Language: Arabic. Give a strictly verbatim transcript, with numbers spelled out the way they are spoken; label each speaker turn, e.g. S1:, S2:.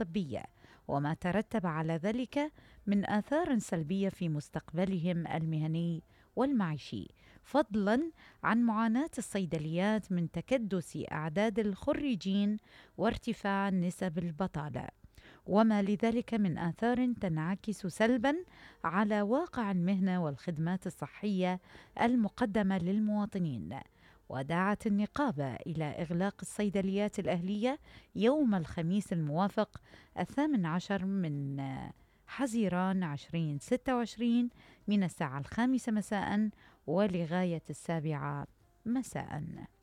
S1: الطبية وما ترتب على ذلك من آثار سلبية في مستقبلهم المهني والمعيشي، فضلاً عن معاناة الصيدليات من تكدس أعداد الخريجين وارتفاع نسب البطالة، وما لذلك من آثار تنعكس سلباً على واقع المهنة والخدمات الصحية المقدمة للمواطنين. ودعت النقابة إلى إغلاق الصيدليات الأهلية يوم الخميس الموافق الثامن عشر من حزيران عشرين ستة وعشرين من الساعة الخامسة مساء ولغاية السابعة مساء.